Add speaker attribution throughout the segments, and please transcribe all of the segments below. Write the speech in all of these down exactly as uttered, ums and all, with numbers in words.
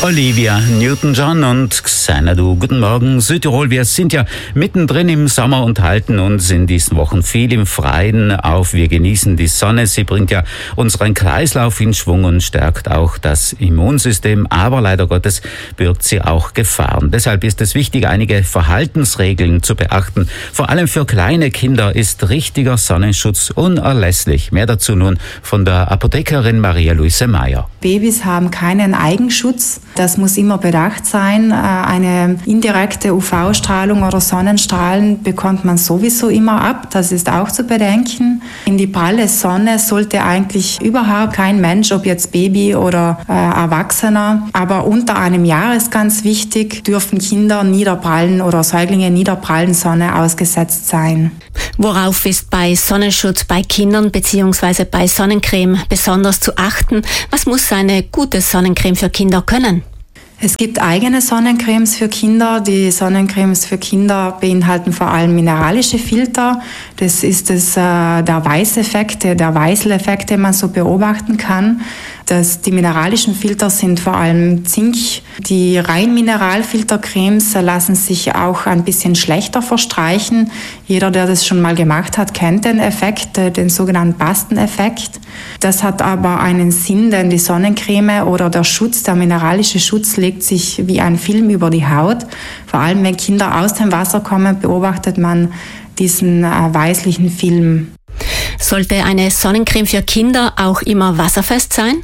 Speaker 1: Olivia Newton-John und Xanadu. Guten Morgen, Südtirol. Wir sind ja mittendrin im Sommer und halten uns in diesen Wochen viel im Freien auf. Wir genießen die Sonne. Sie bringt ja unseren Kreislauf in Schwung und stärkt auch das Immunsystem. Aber leider Gottes birgt sie auch Gefahren. Deshalb ist es wichtig, einige Verhaltensregeln zu beachten. Vor allem für kleine Kinder ist richtiger Sonnenschutz unerlässlich. Mehr dazu nun von der Apothekerin Maria-Luise Meyer.
Speaker 2: Babys haben keinen Eigenschutz. Das muss immer bedacht sein. Eine indirekte U V-Strahlung oder Sonnenstrahlen bekommt man sowieso immer ab. Das ist auch zu bedenken. In die pralle Sonne sollte eigentlich überhaupt kein Mensch, ob jetzt Baby oder äh, Erwachsener, aber unter einem Jahr ist ganz wichtig, dürfen Kinder niederprallen oder Säuglinge niederprallen Sonne ausgesetzt sein.
Speaker 3: Worauf ist bei Sonnenschutz bei Kindern bzw. bei Sonnencreme besonders zu achten? Was muss eine gute Sonnencreme für Kinder können?
Speaker 2: Es gibt eigene Sonnencremes für Kinder. Die Sonnencremes für Kinder beinhalten vor allem mineralische Filter. Das ist das, äh, der Weißeffekt, der Weißel-Effekt, den man so beobachten kann. Das, die mineralischen Filter sind vor allem Zink. Die rein Mineralfiltercremes lassen sich auch ein bisschen schlechter verstreichen. Jeder, der das schon mal gemacht hat, kennt den Effekt, den sogenannten Basten-Effekt. Das hat aber einen Sinn, denn die Sonnencreme oder der Schutz, der mineralische Schutz, legt sich wie ein Film über die Haut. Vor allem, wenn Kinder aus dem Wasser kommen, beobachtet man diesen äh, weißlichen Film.
Speaker 3: Sollte eine Sonnencreme für Kinder auch immer wasserfest sein?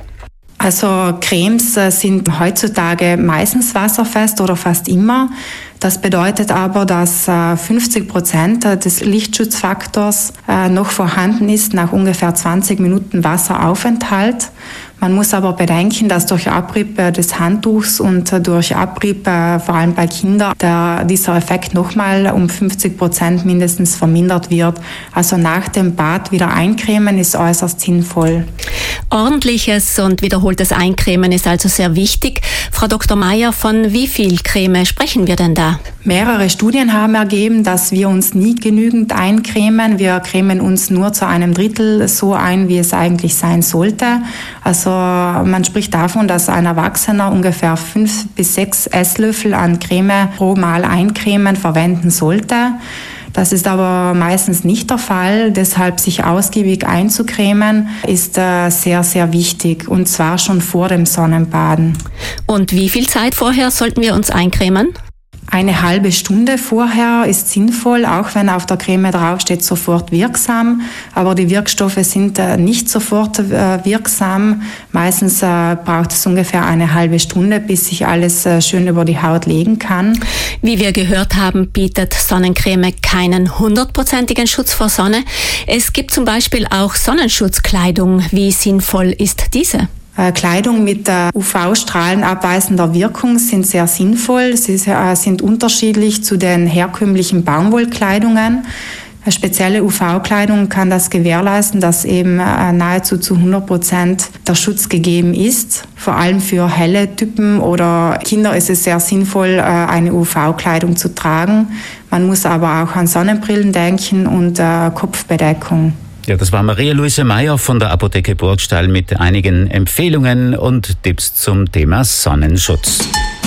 Speaker 2: Also Cremes sind heutzutage meistens wasserfest oder fast immer. Das bedeutet aber, dass fünfzig Prozent des Lichtschutzfaktors noch vorhanden ist nach ungefähr zwanzig Minuten Wasseraufenthalt. Man muss aber bedenken, dass durch Abrieb des Handtuchs und durch Abrieb, vor allem bei Kindern, der, dieser Effekt nochmal um fünfzig Prozent mindestens vermindert wird. Also nach dem Bad wieder eincremen ist äußerst sinnvoll.
Speaker 3: Ordentliches und wiederholtes Eincremen ist also sehr wichtig. Frau Doktor Meyer, von wie viel Creme sprechen wir denn da?
Speaker 2: Mehrere Studien haben ergeben, dass wir uns nie genügend eincremen. Wir cremen uns nur zu einem Drittel so ein, wie es eigentlich sein sollte. Also man spricht davon, dass ein Erwachsener ungefähr fünf bis sechs Esslöffel an Creme pro Mal eincremen verwenden sollte. Das ist aber meistens nicht der Fall. Deshalb sich ausgiebig einzucremen ist äh, sehr, sehr wichtig. Und zwar schon vor dem Sonnenbaden.
Speaker 3: Und wie viel Zeit vorher sollten wir uns eincremen?
Speaker 2: Eine halbe Stunde vorher ist sinnvoll, auch wenn auf der Creme draufsteht, sofort wirksam. Aber die Wirkstoffe sind äh, nicht sofort äh, wirksam. Meistens äh, braucht es ungefähr eine halbe Stunde, bis sich alles äh, schön über die Haut legen kann.
Speaker 3: Wie wir gehört haben, bietet Sonnencreme keinen hundertprozentigen Schutz vor Sonne. Es gibt zum Beispiel auch Sonnenschutzkleidung. Wie sinnvoll ist diese?
Speaker 2: Kleidung mit U V-Strahlen abweisender Wirkung sind sehr sinnvoll. Sie sind unterschiedlich zu den herkömmlichen Baumwollkleidungen. Eine spezielle U V-Kleidung kann das gewährleisten, dass eben nahezu zu hundert Prozent der Schutz gegeben ist. Vor allem für helle Typen oder Kinder ist es sehr sinnvoll, eine U V-Kleidung zu tragen. Man muss aber auch an Sonnenbrillen denken und Kopfbedeckung.
Speaker 1: Ja, das war Maria-Luise Meyer von der Apotheke Burgstall mit einigen Empfehlungen und Tipps zum Thema Sonnenschutz.